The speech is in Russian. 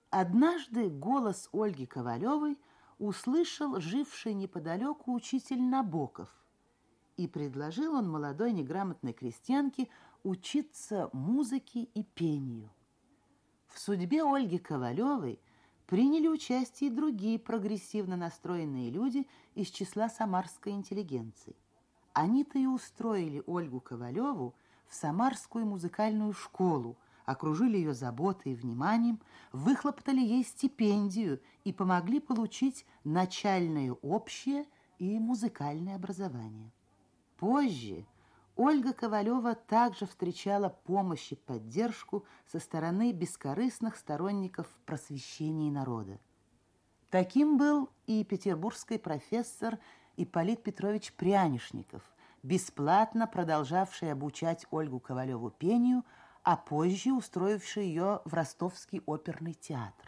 Однажды голос Ольги Ковалевой услышал живший неподалеку учитель Набоков, и предложил он молодой неграмотной крестьянке учиться музыке и пению. В судьбе Ольги Ковалевой приняли участие и другие прогрессивно настроенные люди из числа самарской интеллигенции. Они-то и устроили Ольгу Ковалеву в Самарскую музыкальную школу, окружили ее заботой и вниманием, выхлопотали ей стипендию и помогли получить начальное общее и музыкальное образование. Позже Ольга Ковалева также встречала помощь и поддержку со стороны бескорыстных сторонников просвещения народа. Таким был и петербургский профессор Ипполит Петрович Прянишников, бесплатно продолжавший обучать Ольгу Ковалеву пению, а позже устроивший ее в Ростовский оперный театр.